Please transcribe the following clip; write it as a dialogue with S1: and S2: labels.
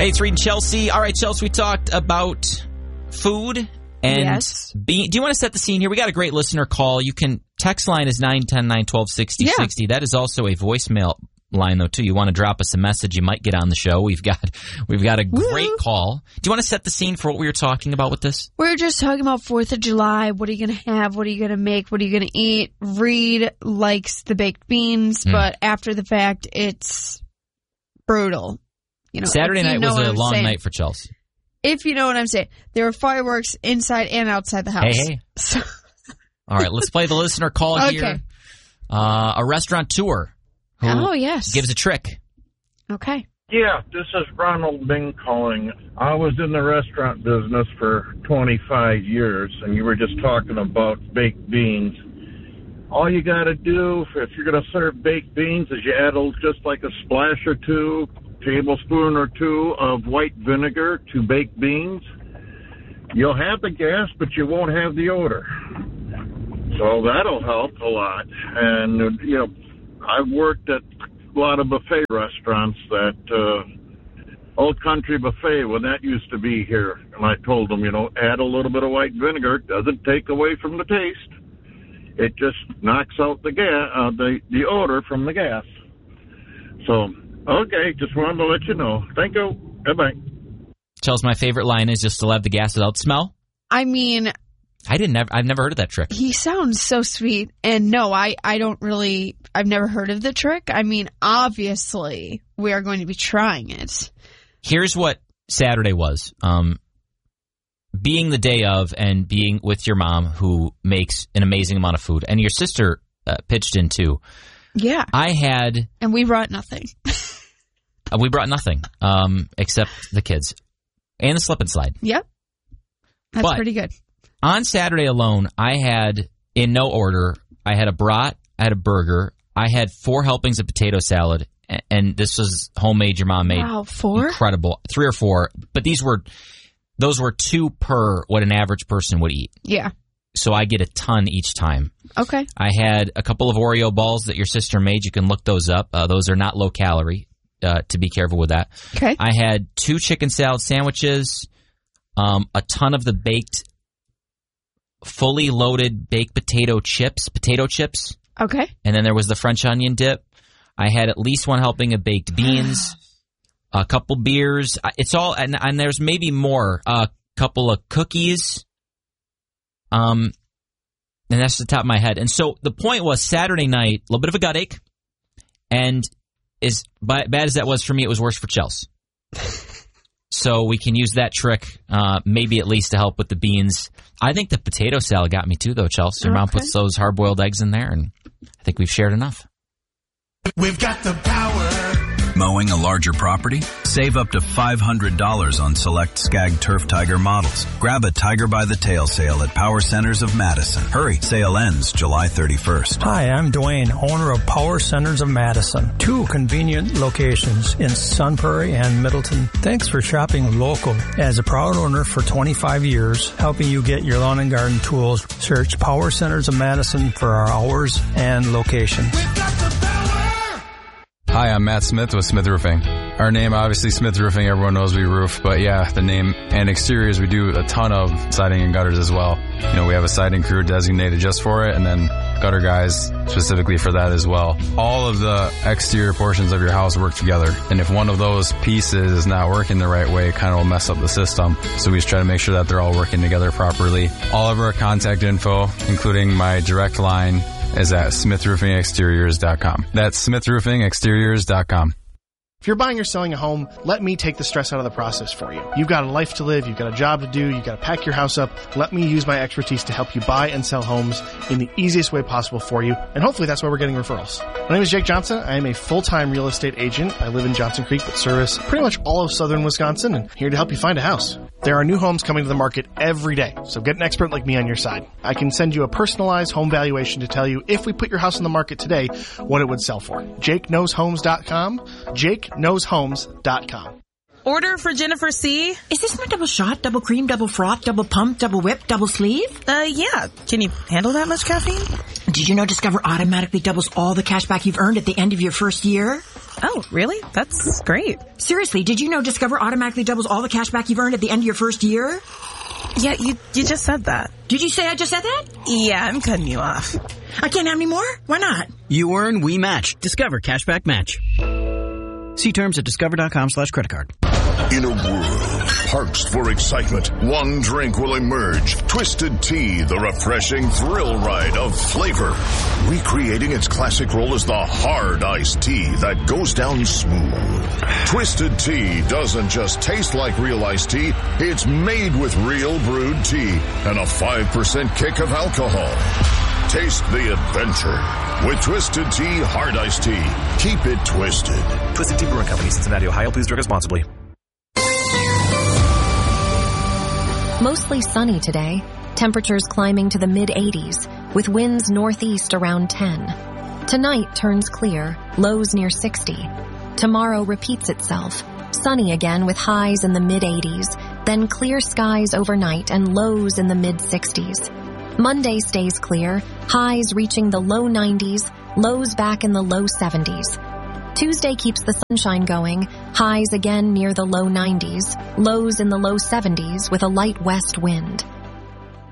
S1: Hey, it's Reed and Chelsea. All right, Chelsea, we talked about food and
S2: Yes.
S1: do you want to set the scene here? We got a great listener call. You can text line is 910-912-6060. That is also a voicemail line though too. You want to drop us a message, you might get on the show. We've got a great call. Do you want to set the scene for what we were talking about with this?
S2: We're just talking about 4th of July. What are you going to have? What are you going to make? What are you going to eat? Reed likes the baked beans, but after the fact, it's brutal. You know,
S1: Saturday
S2: if you
S1: night
S2: know
S1: was
S2: what
S1: a
S2: I'm
S1: long
S2: saying.
S1: night for Chelsea.
S2: If you know what I'm saying. There were fireworks inside and outside the house.
S1: Hey.
S2: So,
S1: All right, let's play the listener call
S2: Okay.
S1: here. A restaurateur who
S2: yes.
S1: gives a trick.
S2: Okay.
S3: Yeah, this is Ronald Bing calling. I was in the restaurant business for 25 years, and you were just talking about baked beans. All you got to do if you're going to serve baked beans is you add just like a splash or two, tablespoon or two of white vinegar to baked beans. You'll have the gas, but you won't have the odor. So that'll help a lot. And, you know, I've worked at a lot of buffet restaurants that Old Country Buffet, when that used to be here. And I told them, you know, add a little bit of white vinegar. It doesn't take away from the taste. It just knocks out the the odor from the gas. So, okay, just wanted to let you know. Thank you. Bye-bye.
S1: Chelsea, my favorite line is just to have the gas without smell.
S2: I mean,
S1: I've never heard of that trick.
S2: he sounds so sweet. And no, I've never heard of the trick. I mean, obviously, we are going to be trying it.
S1: Here's what Saturday was. Being the day of and being with your mom who makes an amazing amount of food. And your sister pitched in too.
S2: Yeah.
S1: And
S2: we brought nothing.
S1: We brought nothing except the kids. And the slip and slide.
S2: Yep. That's
S1: But
S2: pretty good.
S1: On Saturday alone, I had, in no order, I had a brat, I had a burger, I had 4 helpings of potato salad, and this was homemade, your mom made.
S2: Wow, 4?
S1: Incredible. 3 or 4, but those were 2 per what an average person would eat.
S2: Yeah.
S1: So I get a ton each time.
S2: Okay.
S1: I had a couple of Oreo balls that your sister made. You can look those up. Those are not low calorie, to be careful with that.
S2: Okay.
S1: I had 2 chicken salad sandwiches, a ton of the baked, fully loaded baked potato chips.
S2: Okay.
S1: And then there was the French onion dip. I had at least 1 helping of baked beans, a couple beers. It's all, and there's maybe more, a couple of cookies. And that's the top of my head. And so the point was Saturday night, a little bit of a gut ache. And as bad as that was for me, it was worse for Chelsea. So we can use that trick, maybe at least to help with the beans. I think the potato salad got me too, though, Chelsea. Your mom puts those hard-boiled eggs in there, and I think we've shared enough.
S4: We've got the power.
S5: Mowing a larger property? Save up to $500 on select Skag Turf Tiger models. Grab a Tiger by the Tail sale at Power Centers of Madison. Hurry, sale ends July 31st.
S6: Hi, I'm Dwayne, owner of Power Centers of Madison. 2 convenient locations in Sun Prairie and Middleton. Thanks for shopping local. As a proud owner for 25 years, helping you get your lawn and garden tools, search Power Centers of Madison for our hours and location.
S7: Hi, I'm Matt Smith with Smith Roofing. Our name, obviously, Smith Roofing, everyone knows we roof, but yeah, the name and exteriors, we do a ton of siding and gutters as well. You know, we have a siding crew designated just for it, and then gutter guys specifically for that as well. All of the exterior portions of your house work together, and if one of those pieces is not working the right way, it kind of will mess up the system. So we just try to make sure that they're all working together properly. All of our contact info, including my direct line, is at smithroofingexteriors.com. That's smithroofingexteriors.com.
S8: If you're buying or selling a home, let me take the stress out of the process for you. You've got a life to live, you've got a job to do, you've got to pack your house up. Let me use my expertise to help you buy and sell homes in the easiest way possible for you, and hopefully that's why we're getting referrals. My name is Jake Johnson. I am a full-time real estate agent. I live in Johnson Creek, but service pretty much all of southern Wisconsin, and here to help you find a house. There are new homes coming to the market every day, so get an expert like me on your side. I can send you a personalized home valuation to tell you if we put your house on the market today, what it would sell for. JakeKnowsHomes.com, JakeKnowsHomes.com.
S9: Order for Jennifer C.
S10: Is this my double shot, double cream, double froth, double pump, double whip, double sleeve?
S9: Yeah. Can you handle that much caffeine?
S10: Did you know Discover automatically doubles all the cash back you've earned at the end of your first year?
S9: Oh, really? That's great.
S10: Seriously, did you know Discover automatically doubles all the cash back you've earned at the end of your first year?
S9: Yeah, you just said that.
S10: Did you say I just said that?
S9: Yeah, I'm cutting you off.
S10: I can't have any more? Why not?
S11: You earn, we match. Discover Cashback Match. See terms at discover.com/creditcard.
S12: In a world parched for excitement, one drink will emerge. Twisted Tea, the refreshing thrill ride of flavor. Recreating its classic role as the hard iced tea that goes down smooth. Twisted Tea doesn't just taste like real iced tea, it's made with real brewed tea and a 5% kick of alcohol. Taste the adventure with Twisted Tea Hard Iced Tea. Keep it twisted.
S13: Twisted Tea Brewing Company, Cincinnati, Ohio. Please drink responsibly.
S14: Mostly sunny today. Temperatures climbing to the mid-80s, with winds northeast around 10. Tonight turns clear, lows near 60. Tomorrow repeats itself. Sunny again with highs in the mid-80s, then clear skies overnight and lows in the mid-60s. Monday stays clear, highs reaching the low 90s, lows back in the low 70s. Tuesday keeps the sunshine going, highs again near the low 90s, lows in the low 70s with a light west wind.